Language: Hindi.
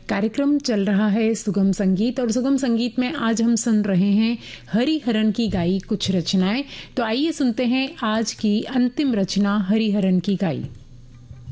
कार्यक्रम चल रहा है सुगम संगीत, और सुगम संगीत में आज हम सुन रहे हैं हरिहरन की गाई कुछ रचनाएं। तो आइए सुनते हैं आज की अंतिम रचना हरिहरन की गाई।